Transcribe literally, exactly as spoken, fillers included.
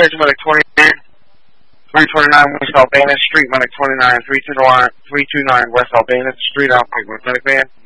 Station Medic twenty-nine, three twenty-nine West Albana Street, Medic twenty-nine, three two nine West Albana Street, Outbreak with Medic Van.